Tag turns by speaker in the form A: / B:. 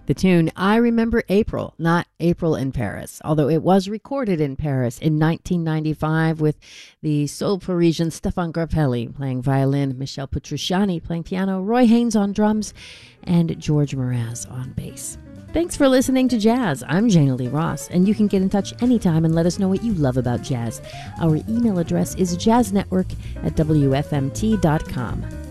A: The tune I Remember April, not April in Paris, although it was recorded in Paris in 1995 with the soul Parisian Stéphane Grappelli playing violin, Michel Petrucciani playing piano, Roy Haynes on drums, and George Mraz on bass. Thanks for listening to Jazz. I'm Jana Lee Ross, and you can get in touch anytime and let us know what you love about jazz. Our email address is jazznetwork@wfmt.com.